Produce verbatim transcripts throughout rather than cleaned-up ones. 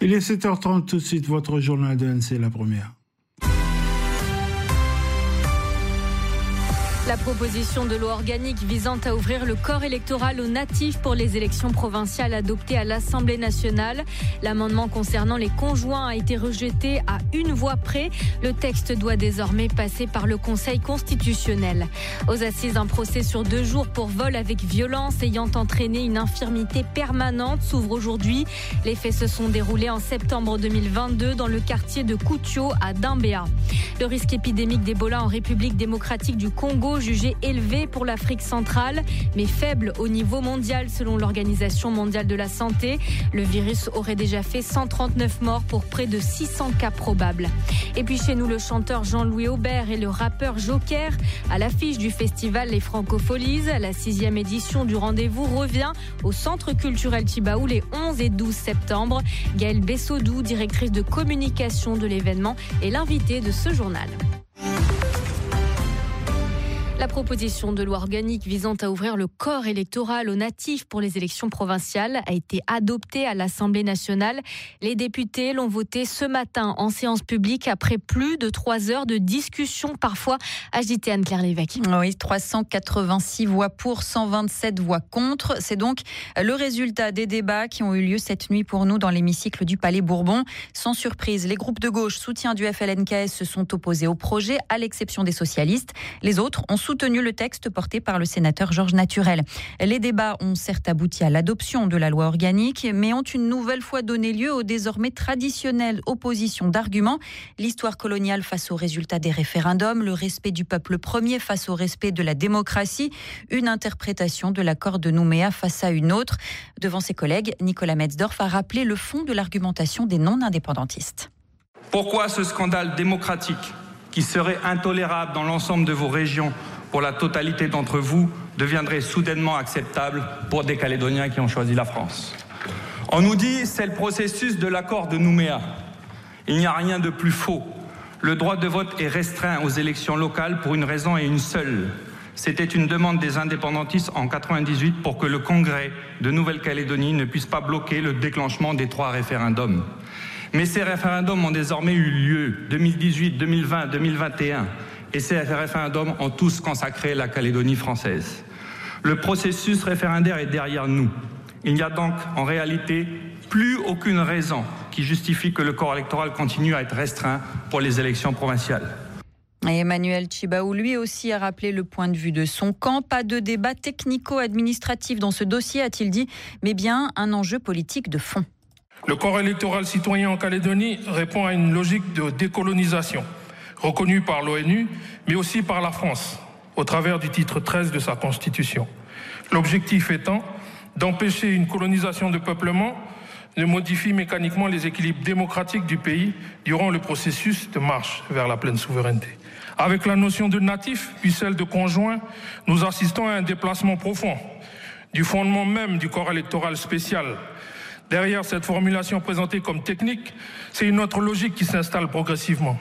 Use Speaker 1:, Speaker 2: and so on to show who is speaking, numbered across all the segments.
Speaker 1: Il est sept heures trente, tout de suite, votre journal de N C, la première.
Speaker 2: La proposition de loi organique visant à ouvrir le corps électoral aux natifs pour les élections provinciales adoptées à l'Assemblée nationale. L'amendement concernant les conjoints a été rejeté à une voix près. Le texte doit désormais passer par le Conseil constitutionnel. Aux assises, un procès sur deux jours pour vol avec violence ayant entraîné une infirmité permanente s'ouvre aujourd'hui. Les faits se sont déroulés en septembre deux mille vingt-deux dans le quartier de Koutio à Dambéa. Le risque épidémique d'Ebola en République démocratique du Congo jugé élevé pour l'Afrique centrale, mais faible au niveau mondial selon l'Organisation mondiale de la santé. Le virus aurait déjà fait cent trente-neuf morts pour près de six cents cas probables. Et puis chez nous, le chanteur Jean-Louis Aubert et le rappeur Joker à l'affiche du festival Les Francopholies. La sixième édition du rendez-vous revient au Centre culturel Tjibaou les onze et douze septembre. Gaëlle Bessodou, directrice de communication de l'événement, est l'invitée de ce journal. La proposition de loi organique visant à ouvrir le corps électoral aux natifs pour les élections provinciales a été adoptée à l'Assemblée nationale. Les députés l'ont votée ce matin en séance publique après plus de trois heures de discussion, parfois agitée. Anne-Claire Lévesque.
Speaker 3: Oui, trois cent quatre-vingt-six voix pour, cent vingt-sept voix contre. C'est donc le résultat des débats qui ont eu lieu cette nuit pour nous dans l'hémicycle du Palais Bourbon. Sans surprise, les groupes de gauche soutiens du F L N K S se sont opposés au projet, à l'exception des socialistes. Les autres ont soutenu le texte porté par le sénateur Georges Naturel. Les débats ont certes abouti à l'adoption de la loi organique, mais ont une nouvelle fois donné lieu aux désormais traditionnelles oppositions d'arguments. L'histoire coloniale face aux résultats des référendums, le respect du peuple premier face au respect de la démocratie, une interprétation de l'accord de Nouméa face à une autre. Devant ses collègues, Nicolas Metzdorf a rappelé le fond de l'argumentation des non-indépendantistes.
Speaker 4: Pourquoi ce scandale démocratique qui serait intolérable dans l'ensemble de vos régions pour la totalité d'entre vous, deviendrait soudainement acceptable pour des Calédoniens qui ont choisi la France? On nous dit c'est le processus de l'accord de Nouméa. Il n'y a rien de plus faux. Le droit de vote est restreint aux élections locales pour une raison et une seule. C'était une demande des indépendantistes en quatre-vingt-dix-huit pour que le Congrès de Nouvelle-Calédonie ne puisse pas bloquer le déclenchement des trois référendums. Mais ces référendums ont désormais eu lieu deux mille dix-huit, deux mille vingt, deux mille vingt et un. Et ces référendums ont tous consacré la Calédonie française. Le processus référendaire est derrière nous. Il n'y a donc en réalité plus aucune raison qui justifie que le corps électoral continue à être restreint pour les élections provinciales.
Speaker 3: Et Emmanuel Tjibaou, lui aussi, a rappelé le point de vue de son camp. Pas de débat technico-administratif dans ce dossier, a-t-il dit, mais bien un enjeu politique de fond.
Speaker 5: Le corps électoral citoyen en Calédonie répond à une logique de décolonisation, reconnue par l'ONU, mais aussi par la France, au travers du titre treize de sa Constitution. L'objectif étant d'empêcher une colonisation de peuplement ne modifie mécaniquement les équilibres démocratiques du pays durant le processus de marche vers la pleine souveraineté. Avec la notion de natif, puis celle de conjoint, nous assistons à un déplacement profond du fondement même du corps électoral spécial. Derrière cette formulation présentée comme technique, c'est une autre logique qui s'installe progressivement.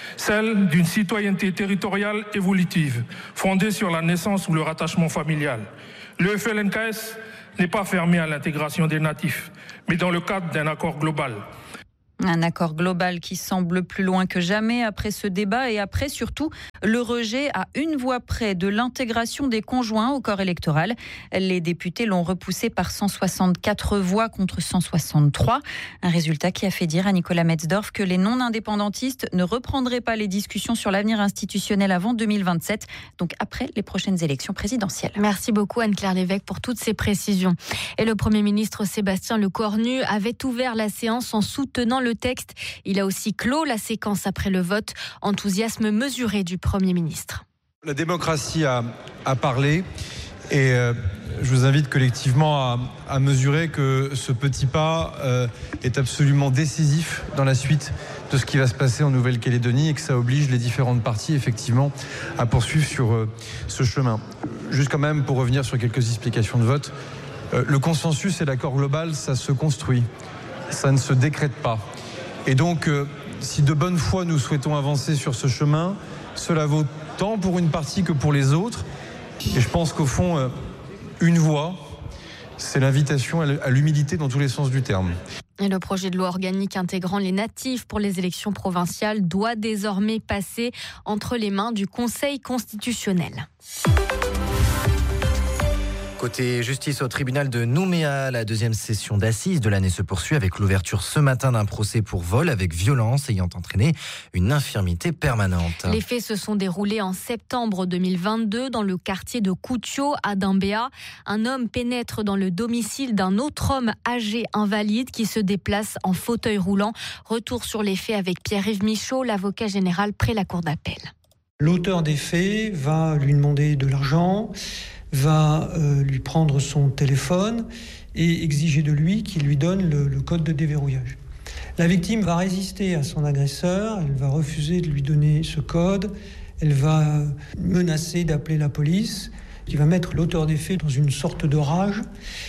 Speaker 5: Celle d'une citoyenneté territoriale évolutive, fondée sur la naissance ou le rattachement familial. Le F L N K S n'est pas fermé à l'intégration des natifs, mais dans le cadre d'un accord global.
Speaker 3: Un accord global qui semble plus loin que jamais après ce débat et après surtout le rejet à une voix près de l'intégration des conjoints au corps électoral. Les députés l'ont repoussé par cent soixante-quatre voix contre cent soixante-trois. Un résultat qui a fait dire à Nicolas Metzdorf que les non-indépendantistes ne reprendraient pas les discussions sur l'avenir institutionnel avant deux mille vingt-sept, donc après les prochaines élections présidentielles.
Speaker 2: Merci beaucoup Anne-Claire Lévesque pour toutes ces précisions. Et le Premier ministre Sébastien Lecornu avait ouvert la séance en soutenant le le texte. Il a aussi clos la séquence après le vote. Enthousiasme mesuré du Premier ministre.
Speaker 6: La démocratie a, a parlé et euh, je vous invite collectivement à, à mesurer que ce petit pas euh, est absolument décisif dans la suite de ce qui va se passer en Nouvelle-Calédonie et que ça oblige les différentes parties effectivement à poursuivre sur euh, ce chemin. Juste quand même pour revenir sur quelques explications de vote, euh, le consensus et l'accord global, ça se construit. Ça ne se décrète pas. Et donc, euh, si de bonne foi nous souhaitons avancer sur ce chemin, cela vaut tant pour une partie que pour les autres. Et je pense qu'au fond, euh, une voix, C'est l'invitation à l'humilité dans tous les sens du terme.
Speaker 2: Et le projet de loi organique intégrant les natifs pour les élections provinciales doit désormais passer entre les mains du Conseil constitutionnel.
Speaker 7: Côté justice au tribunal de Nouméa, la deuxième session d'assises de l'année se poursuit avec l'ouverture ce matin d'un procès pour vol avec violence ayant entraîné une infirmité permanente.
Speaker 2: Les faits se sont déroulés en septembre deux mille vingt-deux dans le quartier de Koutio à Dambéa. Un homme pénètre dans le domicile d'un autre homme âgé invalide qui se déplace en fauteuil roulant. Retour sur les faits avec Pierre-Yves Michaud, l'avocat général près la cour d'appel.
Speaker 8: L'auteur des faits va lui demander de l'argent, va euh, lui prendre son téléphone et exiger de lui qu'il lui donne le, le code de déverrouillage. La victime va résister à son agresseur, elle va refuser de lui donner ce code, elle va menacer d'appeler la police, qui va mettre l'auteur des faits dans une sorte de rage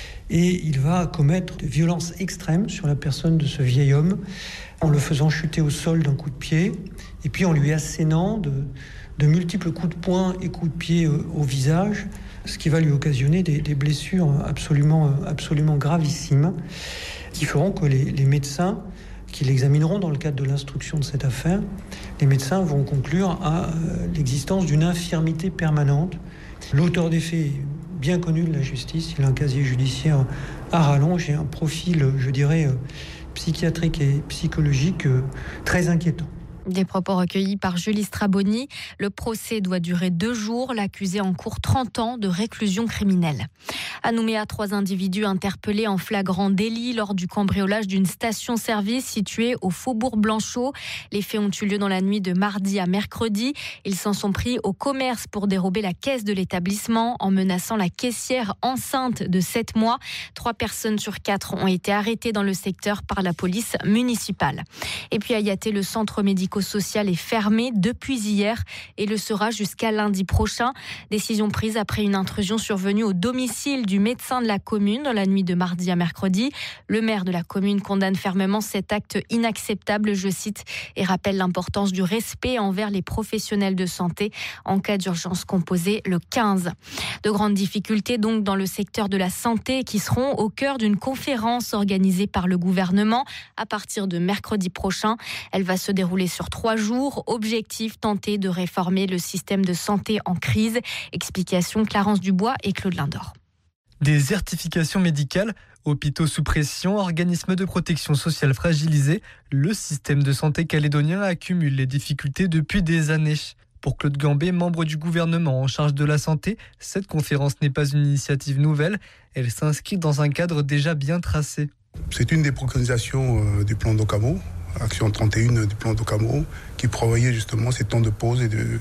Speaker 8: et il va commettre de violences extrêmes sur la personne de ce vieil homme en le faisant chuter au sol d'un coup de pied et puis en lui assénant de, de multiples coups de poing et coups de pied au, au visage, ce qui va lui occasionner des, des blessures absolument, absolument gravissimes qui feront que les, les médecins qui l'examineront dans le cadre de l'instruction de cette affaire, les médecins vont conclure à euh, l'existence d'une infirmité permanente. L'auteur des faits est bien connu de la justice, il a un casier judiciaire à rallonge et un profil, je dirais, euh, psychiatrique et psychologique euh, très inquiétant.
Speaker 2: Des propos recueillis par Julie Straboni. Le procès doit durer deux jours. L'accusé encourt trente ans de réclusion criminelle. À Nouméa, trois individus interpellés en flagrant délit lors du cambriolage d'une station-service située au Faubourg Blanchot. Les faits ont eu lieu dans la nuit de mardi à mercredi. Ils s'en sont pris au commerce pour dérober la caisse de l'établissement en menaçant la caissière enceinte de sept mois. Trois personnes sur quatre ont été arrêtées dans le secteur par la police municipale. Et puis à Yaté, le centre médico-social est fermé depuis hier et le sera jusqu'à lundi prochain. Décision prise après une intrusion survenue au domicile du médecin de la commune dans la nuit de mardi à mercredi. Le maire de la commune condamne fermement cet acte inacceptable, je cite, et rappelle l'importance du respect envers les professionnels de santé en cas d'urgence composée le quinze. De grandes difficultés donc dans le secteur de la santé qui seront au cœur d'une conférence organisée par le gouvernement à partir de mercredi prochain. Elle va se dérouler sur trois jours. Objectif, tenter de réformer le système de santé en crise. Explication Clarence Dubois et Claude Lindor.
Speaker 9: Désertification médicale, hôpitaux sous pression, organismes de protection sociale fragilisés, le système de santé calédonien accumule les difficultés depuis des années. Pour Claude Gambé, membre du gouvernement en charge de la santé, cette conférence n'est pas une initiative nouvelle, elle s'inscrit dans un cadre déjà bien tracé.
Speaker 10: C'est une des préconisations du plan d'Ocamo, action trente et un du plan d'Ocamo, qui prévoyait justement ces temps de pause et de,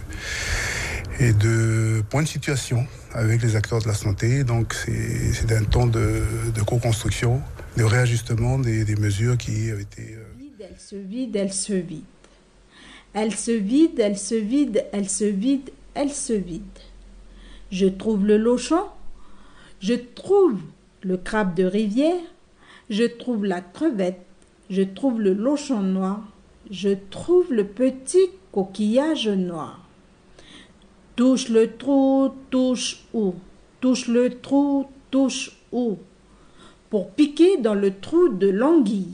Speaker 10: et de points de situation avec les acteurs de la santé. Donc c'est, c'est un temps de, de co-construction, de réajustement des, des mesures qui avaient été...
Speaker 11: Elle se vide, elle se vide. Elle se vide, elle se vide, elle se vide, elle se vide. Je trouve le lochon, je trouve le crabe de rivière, je trouve la crevette, je trouve le lochon noir, je trouve le petit coquillage noir. Touche le trou, touche où? Touche le trou, touche où? Pour piquer dans le trou de l'anguille.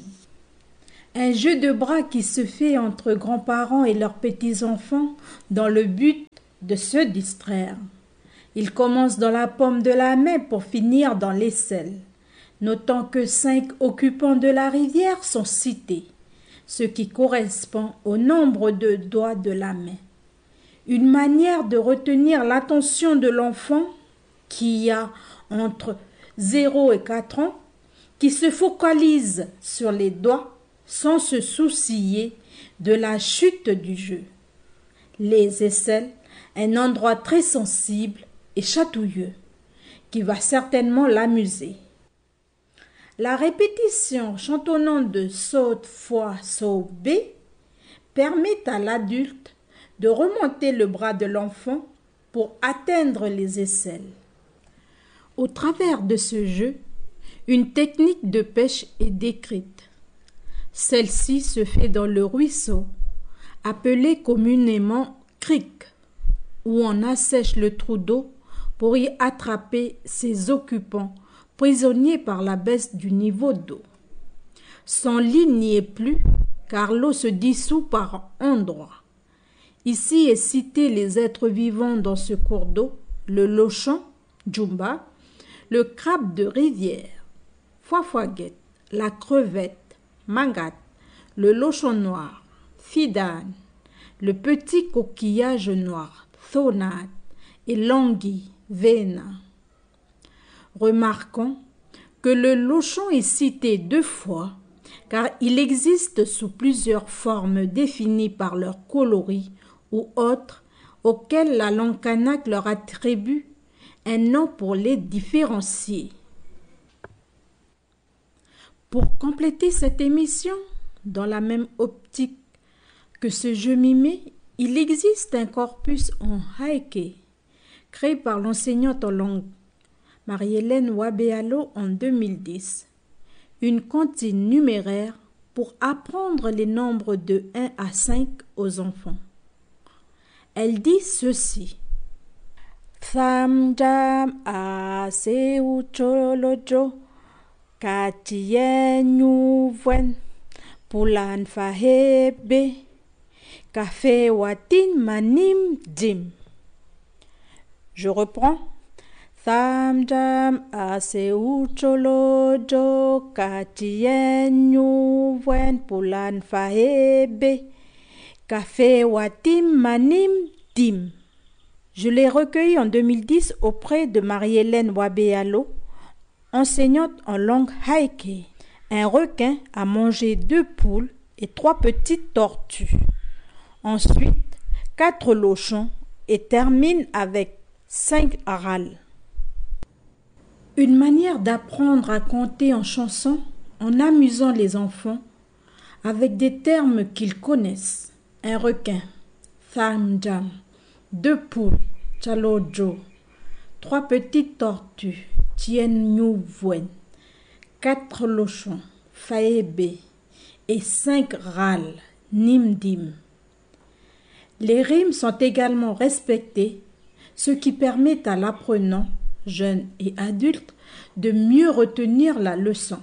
Speaker 11: Un jeu de bras qui se fait entre grands-parents et leurs petits-enfants dans le but de se distraire. Il commence dans la paume de la main pour finir dans l'aisselle. Notant que cinq occupants de la rivière sont cités, ce qui correspond au nombre de doigts de la main. Une manière de retenir l'attention de l'enfant qui a entre zéro et quatre ans, qui se focalise sur les doigts sans se soucier de la chute du jeu. Les aisselles, un endroit très sensible et chatouilleux, qui va certainement l'amuser. La répétition chantonnante de saute fois saute B permet à l'adulte de remonter le bras de l'enfant pour atteindre les aisselles. Au travers de ce jeu, une technique de pêche est décrite. Celle-ci se fait dans le ruisseau, appelé communément crique, où on assèche le trou d'eau pour y attraper ses occupants prisonniers par la baisse du niveau d'eau. Son lit n'y est plus, car l'eau se dissout par endroits. Ici est cité les êtres vivants dans ce cours d'eau, le lochon, Djumba, le crabe de rivière, Foifoaguette, la crevette, Mangat, le lochon noir, Fidan, le petit coquillage noir, Thonat, et l'anguille, Vena. Remarquons que le lochon est cité deux fois, car il existe sous plusieurs formes définies par leur coloris ou autres, auxquelles la langue kanak leur attribue un nom pour les différencier. Pour compléter cette émission, dans la même optique que ce jeu mimé, il existe un corpus en haïké, créé par l'enseignante en langue Marie-Hélène Wabealo en deux mille dix, une comptine numéraire pour apprendre les nombres de un à cinq aux enfants. Elle dit ceci. Thamjam aseu cholojo katien vuen pulan fahebe café watin manim dim. Je reprends. Thamjam aseu cholojo katien vuen pulan fahebe café watim manim dim. Je l'ai recueilli en deux mille dix auprès de Marie-Hélène Wabealo, enseignante en langue haïké. Un requin a mangé deux poules et trois petites tortues. Ensuite, quatre lochons et termine avec cinq râles. Une manière d'apprendre à compter en chanson en amusant les enfants avec des termes qu'ils connaissent. Un requin, Thamjam, deux poules, Chalojo, trois petites tortues, Tien Nyuvwen, quatre lochons, Faebe, et cinq râles, Nimdim. Les rimes sont également respectées, ce qui permet à l'apprenant, jeune et adulte, de mieux retenir la leçon.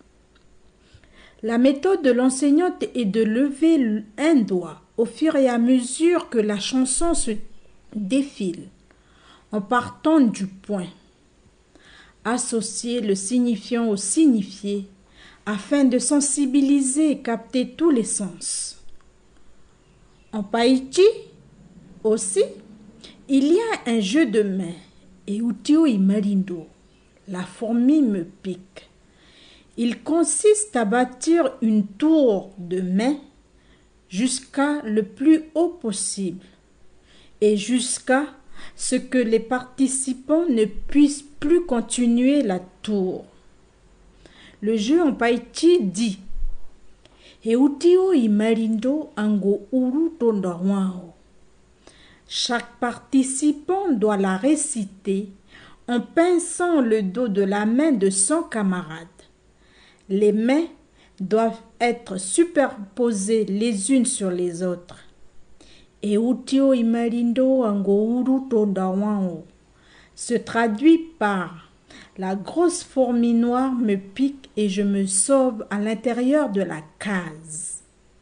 Speaker 11: La méthode de l'enseignante est de lever un doigt au fur et à mesure que la chanson se défile, en partant du point. Associer le signifiant au signifié afin de sensibiliser et capter tous les sens. En Païti aussi, il y a un jeu de main et Utio et Marindo. La fourmi me pique. Il consiste à bâtir une tour de main jusqu'à le plus haut possible et jusqu'à ce que les participants ne puissent plus continuer la tour. Le jeu en Païti dit Heutio imarindo ango uru tondawao. Chaque participant doit la réciter en pinçant le dos de la main de son camarade. Les mains doivent être superposées les unes sur les autres. Eutio imarindo ango uru tondawao se traduit par la grosse fourmi noire me pique et je me sauve à l'intérieur de la case.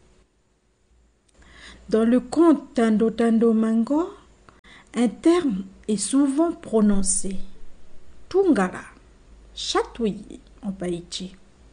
Speaker 11: Dans le conte Tando Tando Mango, un terme est souvent prononcé. Tungara, chatouiller en Païti.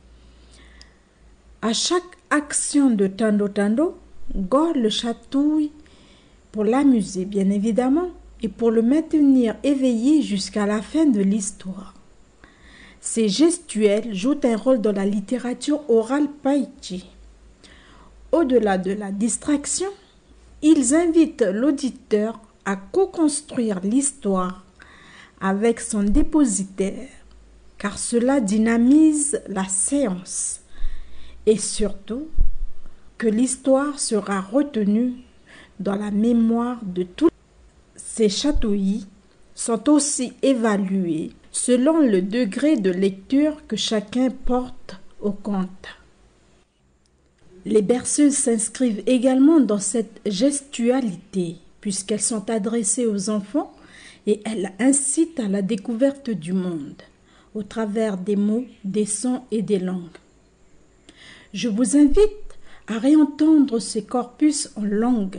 Speaker 11: À chaque action de Tando Tando, Gore le chatouille pour l'amuser bien évidemment et pour le maintenir éveillé jusqu'à la fin de l'histoire. Ces gestuels jouent un rôle dans la littérature orale païti. Au-delà de la distraction, ils invitent l'auditeur à co-construire l'histoire avec son dépositaire, car cela dynamise la séance et surtout que l'histoire sera retenue dans la mémoire de tous. Ces chatouilles sont aussi évalués selon le degré de lecture que chacun porte au conte. Les berceuses s'inscrivent également dans cette gestualité, puisqu'elles sont adressées aux enfants et elles incitent à la découverte du monde. au travers des mots, des sons et des langues. Je vous invite à réentendre ces corpus en langue.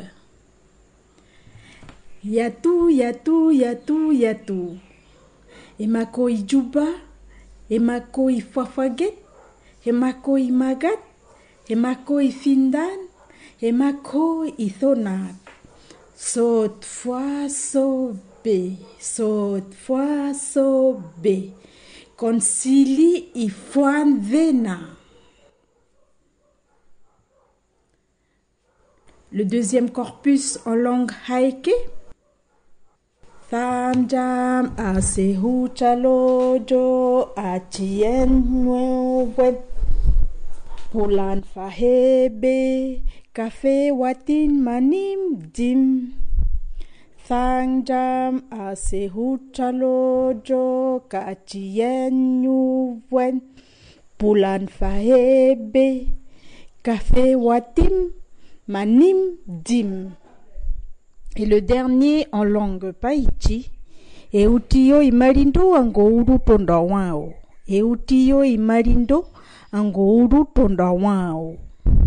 Speaker 11: Yatou, yatou, yatou, yatou. Emakoi juba, emakoi fafaget, emakoi magat, emakoi findan, emakoi ithonat. Saute fois sobe, saute fois sobe. Concili ifoan vena. Le deuxième corpus en langue haïké. Thamjam asehu chalojo achien wet pulan fahebe kafe watin manim dim. Thangjam asehu chalojo kachien wet pulan fahebe kafe watim manim dim. Et le dernier en langue païti, Eutio imarindo angouru tondawao. Eutio imarindo angouru tondawao.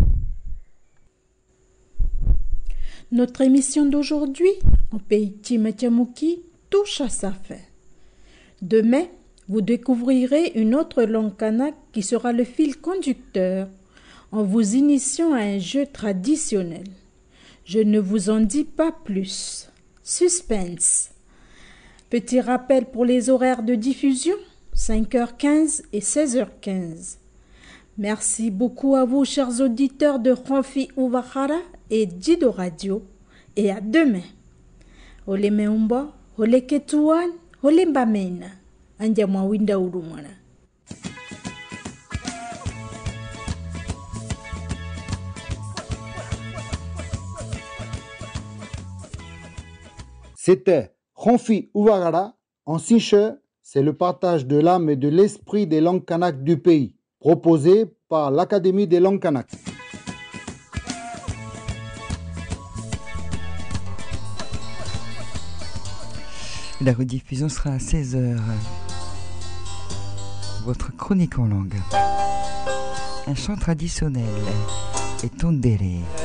Speaker 11: Notre émission d'aujourd'hui, en Païti Matiamouki, touche à sa fin. Demain, vous découvrirez une autre langue kanak qui sera le fil conducteur en vous initiant à un jeu traditionnel. Je ne vous en dis pas plus. Suspense. Petit rappel pour les horaires de diffusion, cinq heures quinze et seize heures quinze. Merci beaucoup à vous, chers auditeurs de Ronfi Ouahara et Dido Radio. Et à demain. Ole meumba, ole ketuan, ole mbamena. Andiamwa winda urumana.
Speaker 12: C'était Ronfi Ouahara en Sinche, c'est le partage de l'âme et de l'esprit des langues kanak du pays, proposé par l'Académie des langues kanak.
Speaker 13: La rediffusion sera à seize heures. Votre chronique en langue. Un chant traditionnel et tondéré.